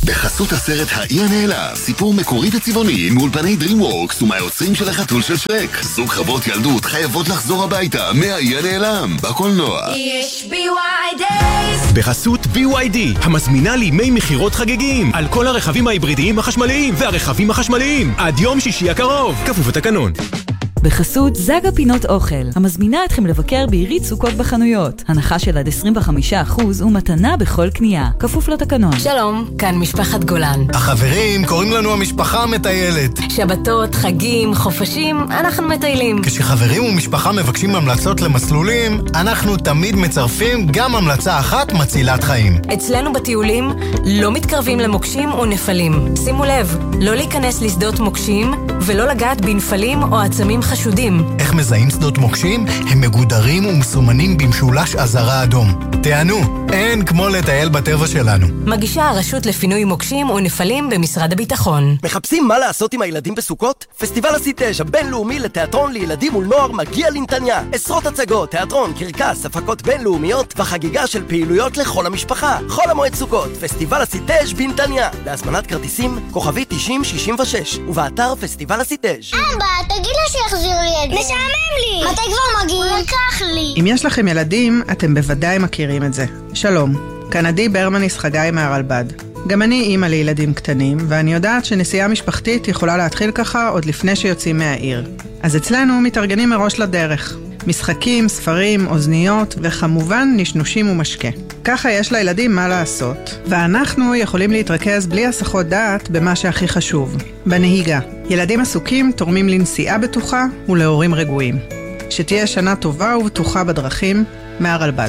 בחסות הסרט האי הנעלם, סיפור מקורי וצבעוני מאולפני DreamWorks ומהיוצרים של החתול של שרק. זוג חוות ילדות חייבות לחזור הביתה מהאי הנעלם, בקולנוע. יש BYD. בחסות BYD, המזמינה לימי מחירות חגיגים על כל הרכבים ההיברידיים החשמליים והרכבים החשמליים עד יום שישי הקרוב, כפוף לתקנון. בחסות זגה פינות אוכל, המזמינה אתכם לבקר בעירית סוכות בחנויות. הנחה של עד 25% ומתנה בכל קנייה, כפוף לתקנון. שלום, כאן משפחת גולן. החברים קוראים לנו המשפחה המטיילת. שבתות, חגים, חופשים, אנחנו מטיילים. כשחברים ומשפחה מבקשים המלצות למסלולים, אנחנו תמיד מצרפים גם המלצה אחת מצילת חיים. אצלנו בטיולים לא מתקרבים למוקשים ונפלים. שימו לב, לא להיכנס לשדות מוקשים ולא לגעת בנפלים או עצמים חשודים. איך מזהים שדות מוקשים? הם מגודרים ומסומנים במשולש אזהרה אדום. תענו, אין כמו לטייל בטבע שלנו. מגישה הרשות לפינוי מוקשים ונפלים במשרד הביטחון. מחפשים מה לעשות עם הילדים בסוכות? פסטיבל הסיטאז' הבינלאומי לתיאטרון לילדים ולנוער מגיע לנתניה. עשרות הצגות, תיאטרון, קרקס, הפקות בינלאומיות וחגיגה של פעילויות לכל המשפחה. חול המועד סוכות, פסטיבל הסיטאז' בנתניה. להזמנת כרטיסים, כוכבי 9066 ובאתר פסטיבל הסיטאז'. אבא, תגיד לה שיחזיר לי את זה. משעמם לי. מתי כבר מגיעים? הוא לקח לי. אם יש לכם ילדים, אתם בוודאי מכירים את זה. שלום, כאן עדי ברמניס חגי מהרלב"ד. גם אני אימא לילדים קטנים, ואני יודעת שנסיעה משפחתית יכולה להתחיל ככה עוד לפני שיוצאים מהעיר. אז אצלנו מתארגנים מראש לדרך. משחקים, ספרים, אוזניות, וכמובן נשנושים ומשקה. ככה יש לילדים מה לעשות, ואנחנו יכולים להתרכז בלי הסחות דעת במה שהכי חשוב, בנהיגה. ילדים עסוקים תורמים לנסיעה בטוחה ולהורים רגועים. שתהיה שנה טובה ובטוחה בדרכים, מהרלב"ד.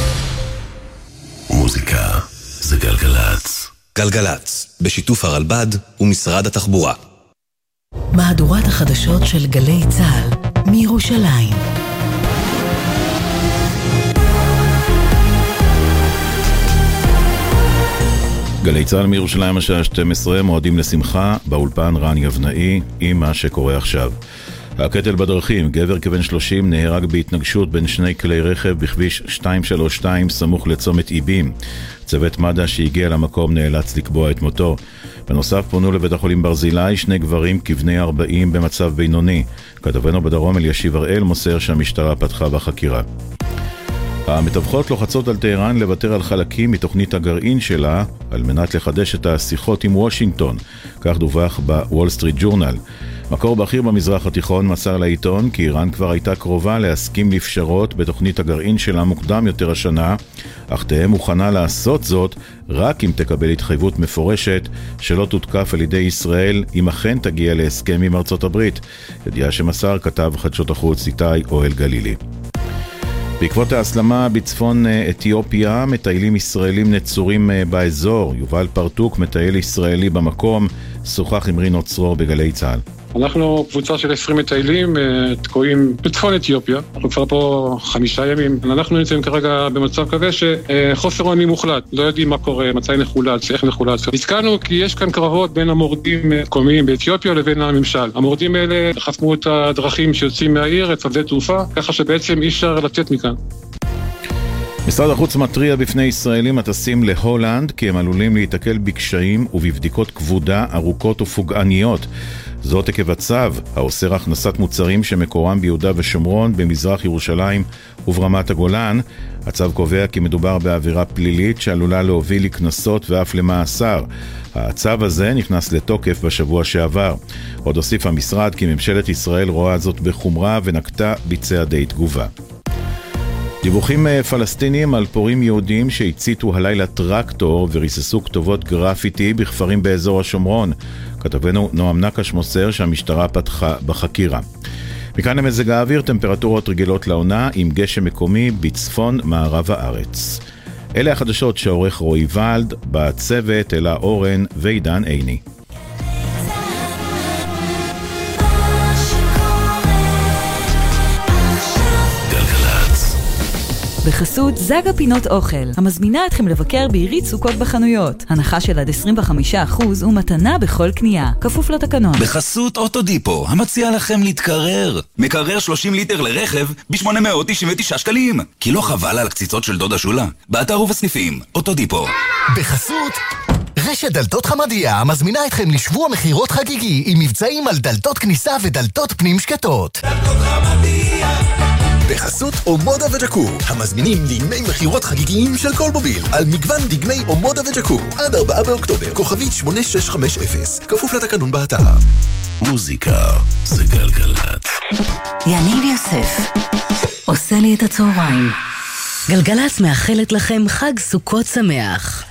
מוזיקה זה גלגלץ. גלגלץ, בשיתוף הרלב"ד ומשרד התחבורה. מהדורת החדשות של גלי צה"ל מירושלים. גלי צה"ל מירושלים השעה 12, מועדים לשמחה, באולפן רן יבנאי עם מה שקורה עכשיו. הקטל בדרכים, גבר כבן 30 נהרג בהתנגשות בין שני כלי רכב בכביש 232 סמוך לצומת איבים. צוות מד"א שהגיע למקום נאלץ לקבוע את מותו. בנוסף פונו לבית החולים ברזילי שני גברים כבני 40 במצב בינוני. כתבנו בדרום אלישיב הראל מוסר שהמשטרה פתחה בחקירה. המתווכות לוחצות על טהרן לוותר על חלקים מתוכנית הגרעין שלה על מנת לחדש את השיחות עם וושינגטון, כך דווח בוול סטריט ג'ורנל. מקור בכיר במזרח התיכון מסר לעיתון כי איראן כבר הייתה קרובה להסכים לפשרות בתוכנית הגרעין שלה מוקדם יותר השנה, אך תהיה מוכנה לעשות זאת רק אם תקבל התחייבות מפורשת שלא תותקף על ידי ישראל אם אכן תגיע להסכם עם ארצות הברית. ידיעה שמסר כתב חדשות החוץ איתי אוהל גלילי. בעקבות ההסלמה בצפון אתיופיה, מטיילים ישראלים נצורים באזור. יובל פרטוק, מטייל ישראלי במקום, שוחח עם רינו צרור בגלי צה"ל. אנחנו קבוצה של 20 מטיילים תקועים בצפון אתיופיה. אנחנו כבר פה 5 ימים. אנחנו נמצאים כרגע במצב כזה שחוסר אונים מוחלט. לא יודעים מה קורה, מתי נחולץ, איך נחולץ. נתקענו כי יש כאן קרבות בין המורדים מקומיים באתיופיה לבין הממשל. המורדים האלה חסמו את הדרכים שיוצאים מהעיר, את שדה תעופה, ככה שבעצם אי אפשר לצאת מכאן. משרד החוץ מטריע בפני ישראלים הטסים להולנד כי הם עלולים להתקל בקשיים ובבדיקות כבודה ארוכות ופוגעניות. זאת עקב הצו האוסר הכנסת מוצרים שמקורם ביהודה ושומרון, במזרח ירושלים וברמת הגולן. הצו קובע כי מדובר בעבירה פלילית שעלולה להוביל לקנסות ואף למאסר. הצו הזה נכנס לתוקף בשבוע שעבר. עוד הוסיף המשרד כי ממשלת ישראל רואה זאת בחומרה ונקטה בצעדי תגובה. דיווחים פלסטינים על פורעים יהודים שהציתו הלילה טרקטור וריססו כתובות גרפיטי בכפרים באזור השומרון. כתבנו נועם נקש מוסר שהמשטרה פתחה בחקירה. מכאן למזג האוויר, טמפרטורות רגילות לעונה עם גשם מקומי בצפון מערב הארץ. אלה החדשות שעורך רועי ולד, בצוות אלה אורן ועידן עיני. בחסות זגה פינות אוכל, המזמינה אתכם לבקר בעירית סוכות בחנויות. הנחה של עד 25% ומתנה בכל קנייה, כפוף לתקנון. בחסות אוטודיפו, המציע לכם להתקרר. מקרר 30 ליטר לרכב ב-899 שקלים. כי לא חבל על הקציצות של דודה שולה? באתר ובסניפים, אוטודיפו. בחסות רשת דלתות חמדיה מזמינה אתכם לשבוע מחירות חגיגי עם מבצעים על דלתות כניסה ודלתות פנים שקטות. דלתות חמדיה בחסות אומודה וג'קו, המזמינים דגמי מחירות חגיגיים של כל מוביל על מגוון דגמי אומודה וג'קו עד 4 באוקטובר, כוכבית 8650, כפוף לתקנון באתר. מוזיקה זה גלגלת. יניב יוסף עושה לי את הצהריים. גלגלת מאחלת לכם חג סוכות שמח.